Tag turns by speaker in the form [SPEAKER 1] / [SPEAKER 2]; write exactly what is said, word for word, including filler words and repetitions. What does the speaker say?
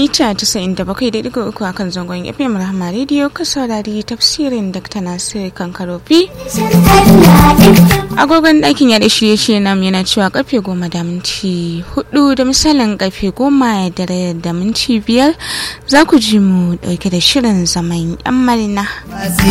[SPEAKER 1] mita casa'in da bakwai da digo uku akan zangon F M Rahama Radio ka saurari tafsirin Dakta Nasir Kankarofi. Agogon ɗakin ya da shirye-shirye nam yana cewa karfe goma da minti hudu da misalin karfe goma da da minti biyar za ku ji mu dauke da shirin zaman yan marina.